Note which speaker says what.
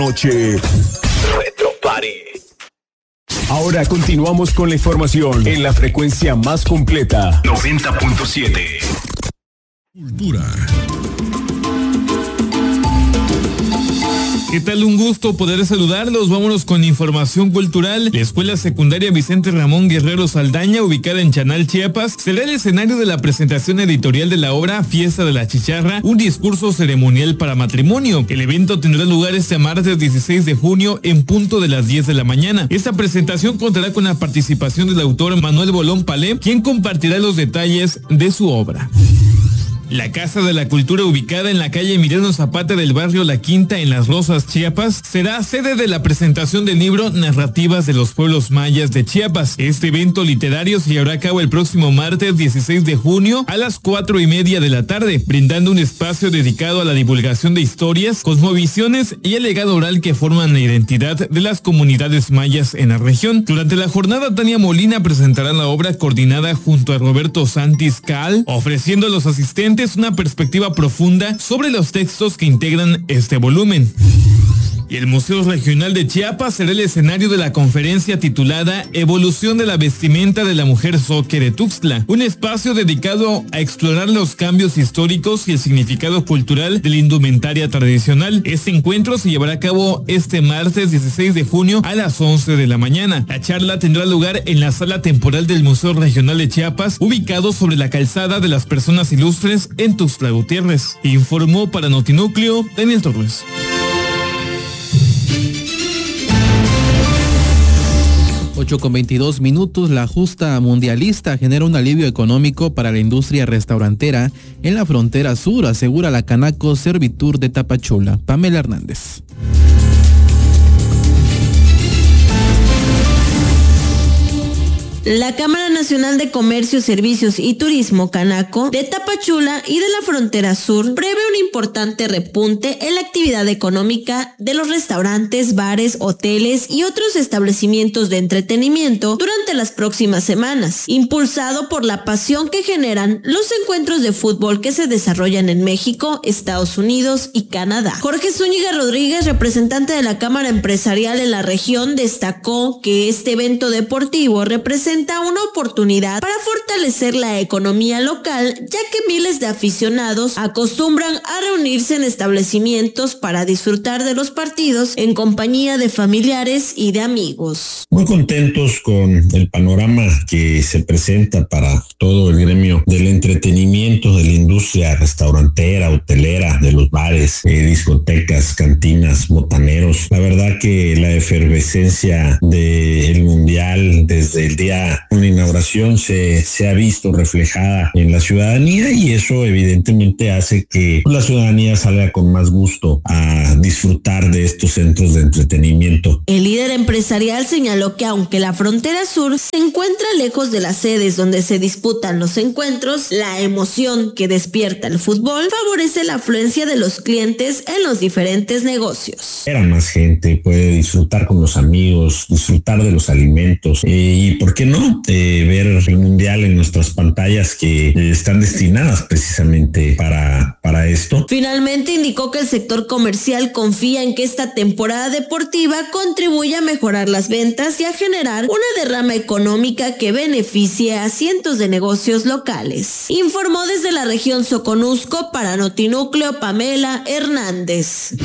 Speaker 1: Noche Retro Party. Ahora continuamos con la información en la frecuencia más completa, 90.7.
Speaker 2: Cultura. ¿Qué tal? Un gusto poder saludarlos. Vámonos con información cultural. La Escuela Secundaria Vicente Ramón Guerrero Saldaña, ubicada en Chanal, Chiapas, será el escenario de la presentación editorial de la obra Fiesta de la Chicharra, un discurso ceremonial para matrimonio. El evento tendrá lugar este martes 16 de junio en punto de las 10 de la mañana. Esta presentación contará con la participación del autor Manuel Bolón Palé, quien compartirá los detalles de su obra. La Casa de la Cultura, ubicada en la calle Emiliano Zapata del barrio La Quinta en Las Rosas, Chiapas, será sede de la presentación del libro Narrativas de los Pueblos Mayas de Chiapas. Este evento literario se llevará a cabo el próximo martes 16 de junio a las 4:30 de la tarde, brindando un espacio dedicado a la divulgación de historias, cosmovisiones y el legado oral que forman la identidad de las comunidades mayas en la región. Durante la jornada, Tania Molina presentará la obra coordinada junto a Roberto Santis Cal, ofreciendo a los asistentes una perspectiva profunda sobre los textos que integran este volumen. Y el Museo Regional de Chiapas será el escenario de la conferencia titulada Evolución de la vestimenta de la mujer zoque de Tuxtla, un espacio dedicado a explorar los cambios históricos y el significado cultural de la indumentaria tradicional. Este encuentro se llevará a cabo este martes 16 de junio a las 11 de la mañana. La charla tendrá lugar en la sala temporal del Museo Regional de Chiapas, ubicado sobre la calzada de las Personas Ilustres en Tuxtla Gutiérrez. Informó para Notinúcleo Daniel Torres.
Speaker 3: 8:22, la justa mundialista genera un alivio económico para la industria restaurantera en la frontera sur, asegura la Canaco Servitur de Tapachula. Pamela Hernández.
Speaker 4: La Cámara Nacional de Comercio, Servicios y Turismo, Canaco, de Tapachula y de la Frontera Sur, prevé un importante repunte en la actividad económica de los restaurantes, bares, hoteles y otros establecimientos de entretenimiento durante las próximas semanas, impulsado por la pasión que generan los encuentros de fútbol que se desarrollan en México, Estados Unidos y Canadá. Jorge Zúñiga Rodríguez, representante de la Cámara Empresarial en la región, destacó que este evento deportivo representa una oportunidad para fortalecer la economía local, ya que miles de aficionados acostumbran a reunirse en establecimientos para disfrutar de los partidos en compañía de familiares y de amigos.
Speaker 5: Muy contentos con el panorama que se presenta para todo el gremio del entretenimiento, de la industria restaurantera, hotelera, de los bares, discotecas, cantinas, botaneros. La verdad que la efervescencia del mundial desde el día de la inauguración se ha visto reflejada en la ciudadanía, y eso evidentemente hace que la ciudadanía salga con más gusto a disfrutar de estos centros de entretenimiento.
Speaker 4: El líder empresarial señaló que aunque la frontera sur se encuentra lejos de las sedes donde se disputan los encuentros, la emoción que despierta el fútbol favorece la afluencia de los clientes en los diferentes negocios.
Speaker 5: Era más gente, puede disfrutar con los amigos, disfrutar de los alimentos, y ¿por qué no? Ver el mundial en nuestras pantallas que están destinadas precisamente para esto.
Speaker 4: Finalmente indicó que el sector comercial confía en que esta temporada deportiva contribuya a mejorar las ventas y a generar una derrama económica que beneficie a cientos de negocios locales. Informó desde la región Soconusco para Notinúcleo Pamela Hernández.